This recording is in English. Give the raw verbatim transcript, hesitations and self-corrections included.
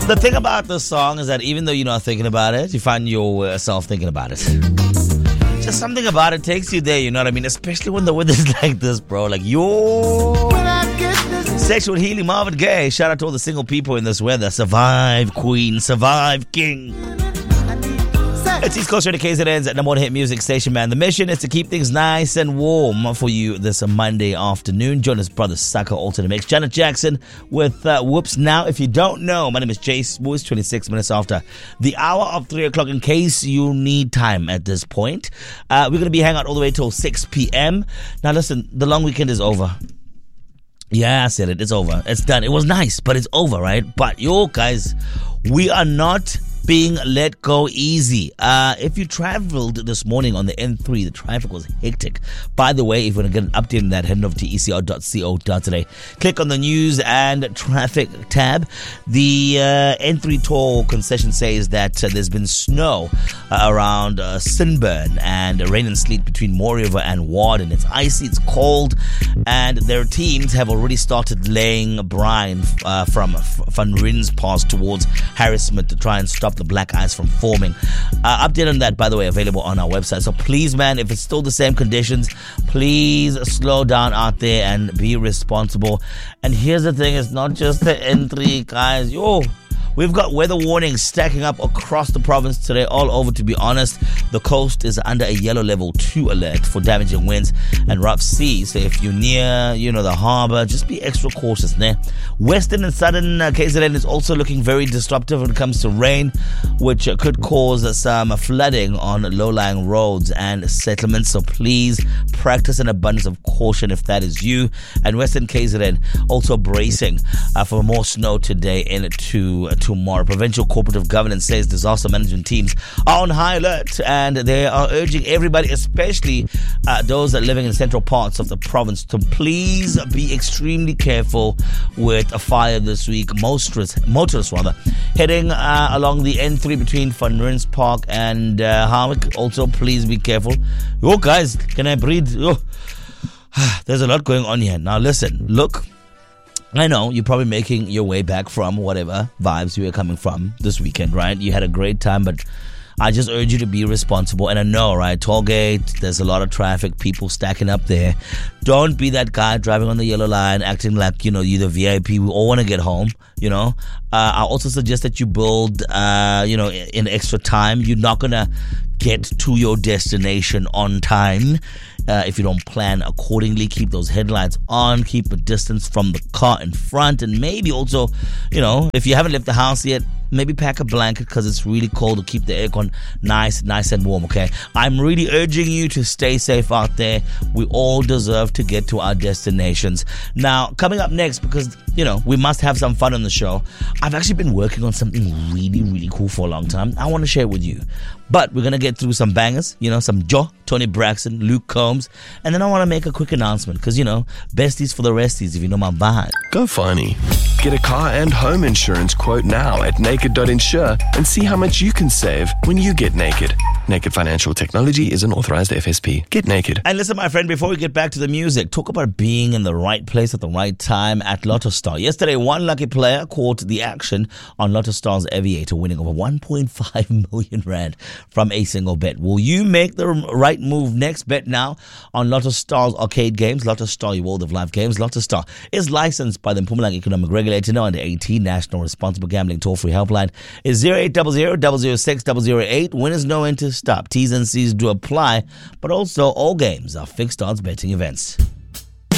The thing about this song is that even though you're not thinking about it, you find yourself thinking about it. Just something about it takes you there, you know what I mean? Especially when the weather's like this, bro. Like, yo. Sexual healing, Marvin Gaye. Shout out to all the single people in this weather. Survive, Queen. Survive, King. It's East Coast Radio K Z N's at number one hit music station, man. The mission is to keep things nice and warm for you this Monday afternoon. Jonas Brothers, Sucker, Alternate Mix. Janet Jackson with uh, Whoops. Now, if you don't know, my name is Jay Smooth, twenty-six minutes after the hour of three o'clock, in case you need time at this point. Uh, we're going to be hanging out all the way till six p.m. Now, listen, the long weekend is over. Yeah, I said it. It's over. It's done. It was nice, but it's over, right? But, yo, guys, we are not being let go easy. Uh, if you traveled this morning on the N three, the traffic was hectic. By the way, if you want to get an update on that, head over to e c r dot co dot za. Click on the news and traffic tab. The uh, N three toll concession says that uh, there's been snow uh, around uh, Sinburn and rain and sleet between Moore River and Warden. It's icy, it's cold, and their teams have already started laying brine uh, from Van Rins Pass towards Harrismith to try and stop the black ice from forming. Uh, update on that, by the way, available on our website. So please, man, if it's still the same conditions, please slow down out there and be responsible. And here's the thing, it's not just the N three, guys. Yo, we've got weather warnings stacking up across the province today, all over, to be honest. The coast is under a yellow level two alert for damaging winds and rough seas. So if you're near, you know, the harbour, just be extra cautious there. Western and southern uh, K Z N is also looking very disruptive when it comes to rain, which uh, could cause some flooding on low-lying roads and settlements. So please practice an abundance of caution if that is you. And Western K Z N also bracing uh, for more snow today into uh, tomorrow. Provincial Cooperative Governance says disaster management teams are on high alert, and they are urging everybody, especially uh, those that are living in central parts of the province, to please be extremely careful with a fire this week. Motorists, motorists rather, heading uh, along the N three between Van Rins Park and uh, Harwick. Also, please be careful. Yo, guys, can I breathe? Yo. There's a lot going on here. Now, listen, look. I know you're probably making your way back from whatever vibes you were coming from this weekend, right? You had a great time, but I just urge you to be responsible. And I know, right, Tollgate, there's a lot of traffic, people stacking up there. Don't be that guy driving on the yellow line, acting like, you know, you're the V I P. We all want to get home, you know. Uh, I also suggest that you build, uh, you know, in extra time. You're not going to get to your destination on time uh, if you don't plan accordingly. Keep those headlights on, keep a distance from the car in front, and maybe also, you know, if you haven't left the house yet, maybe pack a blanket because it's really cold, to keep the aircon nice, nice and warm, okay? I'm really urging you to stay safe out there. We all deserve to get to our destinations. Now, coming up next, because, you know, we must have some fun on the show, I've actually been working on something really, really cool for a long time. I want to share it with you. But we're going to get through some bangers, you know, some Joe, Tony Braxton, Luke Combs, and then I want to make a quick announcement because, you know, besties for the resties, if you know my vibe. Go Finey. Get a car and home insurance quote now at naked dot insure and see how much you can save when you get naked. Naked Financial Technology is an authorized F S P. Get naked. And listen, my friend, before we get back to the music, talk about being in the right place at the right time at Lotto Star. Yesterday, one lucky player caught the action on Lotto Star's Aviator, winning over one point five million rand from a single bet. Will you make the right move next? Bet now on Lotto Star's arcade games. Lotto Star, your world of life games. Lotto Star is licensed by the Mpumalanga Economic Regulator. Now under eighteen. National Responsible Gambling toll-free helpline is zero eight zero zero, zero zero six, zero zero eight. Winners know when to stop. T's and C's do apply, but also all games are fixed odds betting events.